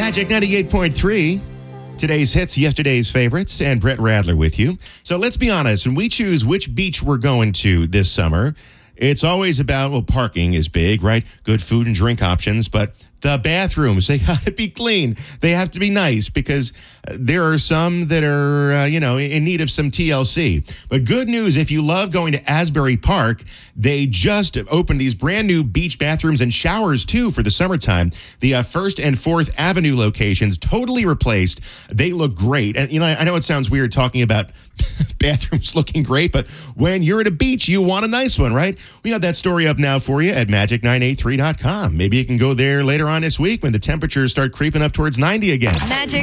Magic 98.3. Today's hits, yesterday's favorites, and Brett Radler with you. So let's be honest, when we choose which beach we're going to this summer, it's always about, well, parking is big, right? Good food and drink options, but the bathrooms, they got to be clean. They have to be nice because there are some that are, in need of some TLC. But good news, if you love going to Asbury Park, they just opened these brand new beach bathrooms and showers, too, for the summertime. The 1st and 4th Avenue locations, totally replaced. They look great. And, I know it sounds weird talking about bathrooms looking great, but when you're at a beach, you want a nice one, right? We got that story up now for you at magic983.com. Maybe you can go there later on this week when the temperatures start creeping up towards 90 again. Magic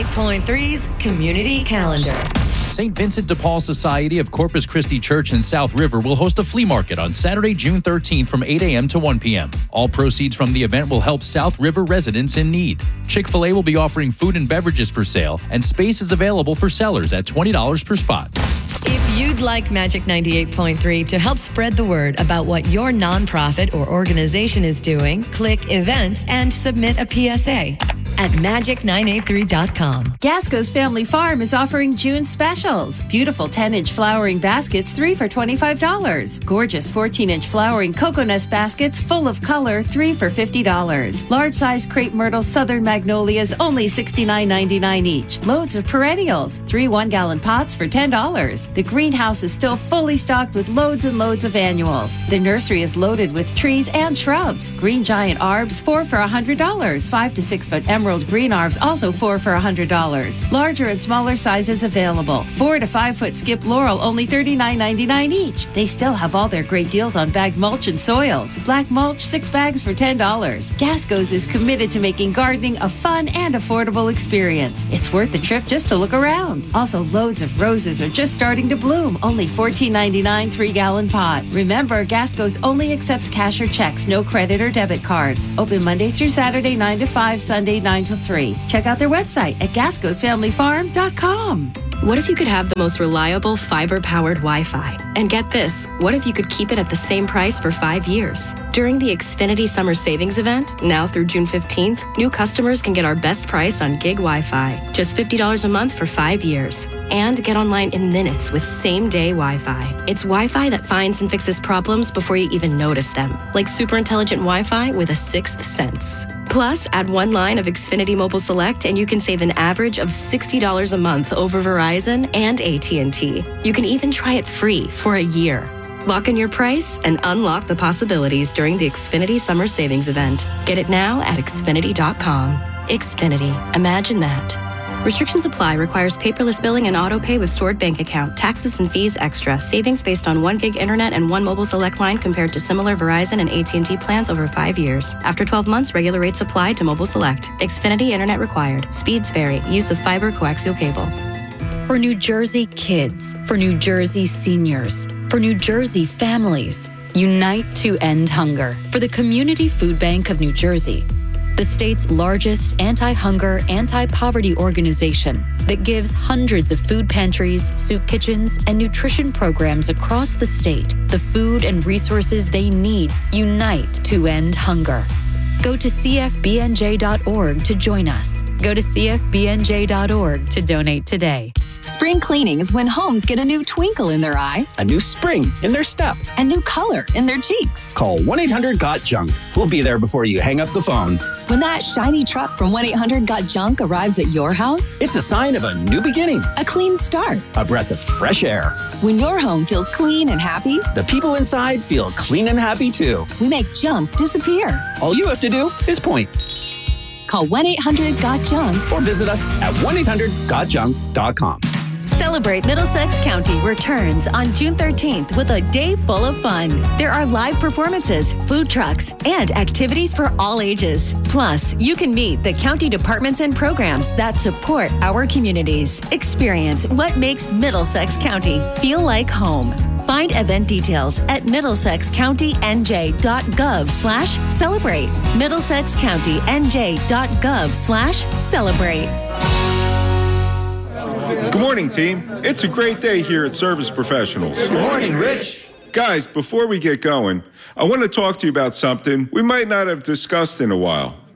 98.3's Community Calendar. St. Vincent de Paul Society of Corpus Christi Church in South River will host a flea market on Saturday, June 13th from 8 a.m. to 1 p.m. All proceeds from the event will help South River residents in need. Chick-fil-A will be offering food and beverages for sale, and space is available for sellers at $20 per spot. If you'd like Magic 98.3 to help spread the word about what your nonprofit or organization is doing, click Events and submit a PSA at magic983.com. Gasco's Family Farm is offering June specials. Beautiful 10-inch flowering baskets, 3 for $25. Gorgeous 14-inch flowering cocoa baskets full of color, 3 for $50. Large-size crepe myrtle southern magnolias, only $69.99 each. Loads of perennials, 3 1-gallon pots for $10. The greenhouse is still fully stocked with loads and loads of annuals. The nursery is loaded with trees and shrubs. Green giant arbs, 4 for $100. 5 to 6 foot emerald green arbs, also 4 for $100. Larger and smaller sizes available. 4 to 5 foot skip laurel, only $39.99 each. They still have all their great deals on bagged mulch and soils. Black mulch, 6 bags for $10. Gasco's is committed to making gardening a fun and affordable experience. It's worth the trip just to look around. Also, loads of roses are just starting to bloom. Only $14.99 3-gallon pot. Remember, Gasco's only accepts cash or checks, no credit or debit cards. Open Monday through Saturday, 9 to 5, Sunday, 9 to 3. Check out their website at gascosfamilyfarm.com. What if you could have the most reliable fiber-powered Wi-Fi? And get this, what if you could keep it at the same price for 5 years? During the Xfinity Summer Savings Event, now through June 15th, new customers can get our best price on gig Wi-Fi, just $50 a month for 5 years. And get online in minutes with same-day Wi-Fi. It's Wi-Fi that finds and fixes problems before you even notice them, like super intelligent Wi-Fi with a sixth sense. Plus, add 1 line of Xfinity Mobile Select and you can save an average of $60 a month over Verizon and AT&T. You can even try it free for a year. Lock in your price and unlock the possibilities during the Xfinity Summer Savings Event. Get it now at Xfinity.com. Xfinity. Imagine that. Restrictions apply. Requires paperless billing and auto pay with stored bank account. Taxes and fees extra. Savings based on 1 gig internet and 1 mobile select line compared to similar Verizon and AT&T plans over 5 years. After 12 months, regular rates apply to mobile select. Xfinity internet required. Speeds vary. Use of fiber coaxial cable. For New Jersey kids, for New Jersey seniors, for New Jersey families, unite to end hunger. For the Community Food Bank of New Jersey, the state's largest anti-hunger, anti-poverty organization that gives hundreds of food pantries, soup kitchens, and nutrition programs across the state the food and resources they need. Unite to end hunger. Go to cfbnj.org to join us. Go to cfbnj.org to donate today. Spring cleaning is when homes get a new twinkle in their eye, a new spring in their step, and new color in their cheeks. Call 1-800-GOT-JUNK. We'll be there before you hang up the phone. When that shiny truck from 1-800-GOT-JUNK arrives at your house, it's a sign of a new beginning, a clean start, a breath of fresh air. When your home feels clean and happy, the people inside feel clean and happy too. We make junk disappear. All you have to do is point. Call 1-800-GOT-JUNK or visit us at 1-800-GOTJUNK.com. Celebrate Middlesex County returns on June 13th with a day full of fun. There are live performances, food trucks, and activities for all ages. Plus, you can meet the county departments and programs that support our communities. Experience what makes Middlesex County feel like home. Find event details at middlesexcountynj.gov/celebrate. middlesexcountynj.gov/celebrate. Good morning, team. It's a great day here at Service Professionals. Good morning, Rich. Guys, before we get going, I want to talk to you about something we might not have discussed in a while.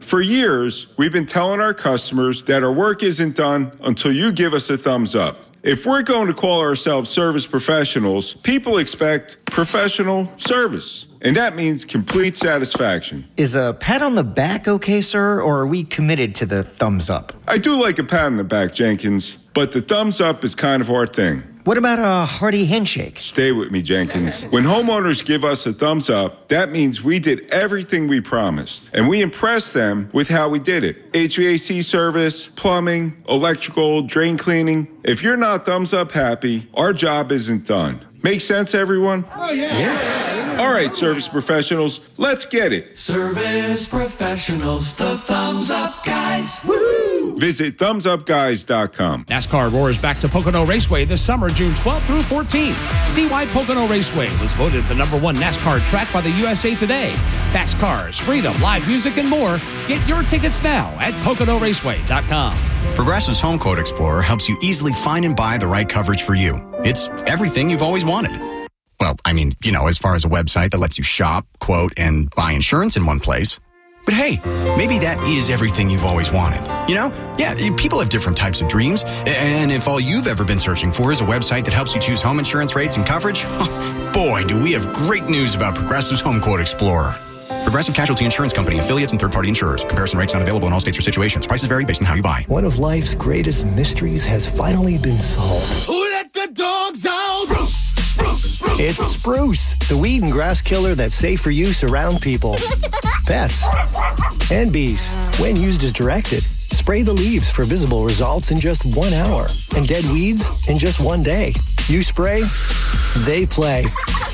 For years, we've been telling our customers that our work isn't done until you give us a thumbs up. If we're going to call ourselves service professionals, people expect professional service, and that means complete satisfaction. Is a pat on the back okay, sir, or are we committed to the thumbs up? I do like a pat on the back, Jenkins, but the thumbs up is kind of our thing. What about a hearty handshake? Stay with me, Jenkins. When homeowners give us a thumbs up, that means we did everything we promised, and we impressed them with how we did it. HVAC service, plumbing, electrical, drain cleaning. If you're not thumbs up happy, our job isn't done. Make sense, everyone? Oh, yeah. All right, service professionals, let's get it. Service professionals, the thumbs up guys. Woo! Visit thumbsupguys.com. NASCAR roars back to Pocono Raceway this summer, June 12th through 14th. See why Pocono Raceway was voted the #1 NASCAR track by the USA Today. Fast cars, freedom, live music, and more. Get your tickets now at PoconoRaceway.com. Progressive's Home Quote Explorer helps you easily find and buy the right coverage for you. It's everything you've always wanted. Well, I mean, as far as a website that lets you shop, quote, and buy insurance in one place. But hey, maybe that is everything you've always wanted. Yeah, people have different types of dreams. And if all you've ever been searching for is a website that helps you choose home insurance rates and coverage, boy, do we have great news about Progressive's Home Quote Explorer. Progressive Casualty Insurance Company, affiliates, and third-party insurers. Comparison rates not available in all states or situations. Prices vary based on how you buy. One of life's greatest mysteries has finally been solved. Who let the dogs out? It's Spruce, the weed and grass killer that's safe for use around people, pets, and bees. When used as directed, spray the leaves for visible results in just 1 hour and dead weeds in just 1 day. You spray, they play.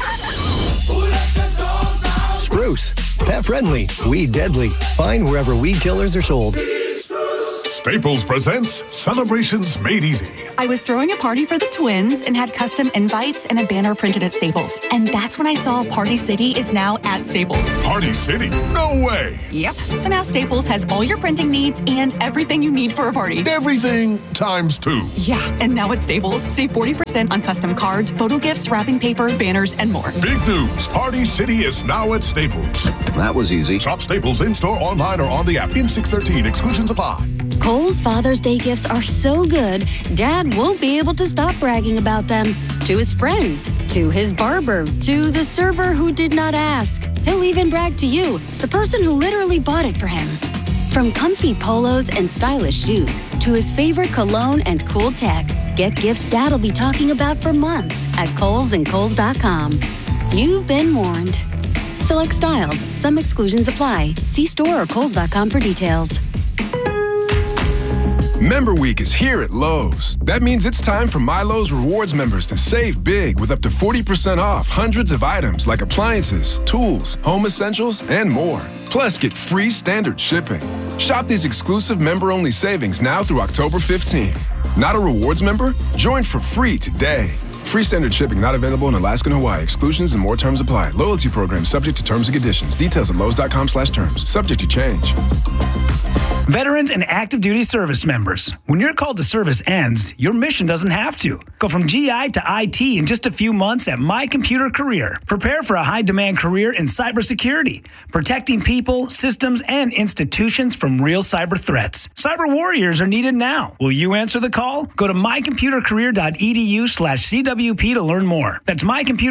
Spruce, pet friendly, weed deadly. Find wherever weed killers are sold. Staples presents Celebrations Made Easy. I was throwing a party for the twins and had custom invites and a banner printed at Staples. And that's when I saw Party City is now at Staples. Party City? No way! Yep. So now Staples has all your printing needs and everything you need for a party. Everything times 2. Yeah, and now at Staples, save 40% on custom cards, photo gifts, wrapping paper, banners, and more. Big news! Party City is now at Staples. That was easy. Shop Staples in-store, online, or on the app. In 613, exclusions apply. Kohl's Father's Day gifts are so good, Dad won't be able to stop bragging about them. To his friends, to his barber, to the server who did not ask. He'll even brag to you, the person who literally bought it for him. From comfy polos and stylish shoes, to his favorite cologne and cool tech, get gifts Dad'll be talking about for months at Kohl's and Kohl's.com. You've been warned. Select styles, some exclusions apply. See store or Kohl's.com for details. Member Week is here at Lowe's. That means it's time for My Lowe's Rewards members to save big with up to 40% off hundreds of items like appliances, tools, home essentials, and more. Plus, get free standard shipping. Shop these exclusive member-only savings now through October 15th. Not a rewards member? Join for free today. Free standard shipping not available in Alaska and Hawaii. Exclusions and more terms apply. Loyalty program subject to terms and conditions. Details at Lowe's.com/terms. Subject to change. Veterans and active duty service members. When your call to service ends, your mission doesn't have to. Go from GI to IT in just a few months at My Computer Career. Prepare for a high-demand career in cybersecurity, protecting people, systems, and institutions from real cyber threats. Cyber warriors are needed now. Will you answer the call? Go to mycomputercareer.edu/CWP to learn more. That's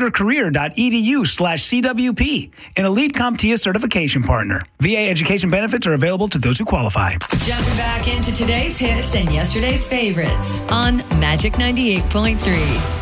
mycomputercareer.edu/CWP, an elite CompTIA certification partner. VA education benefits are available to those who qualify. Jumping back into today's hits and yesterday's favorites on Magic 98.3.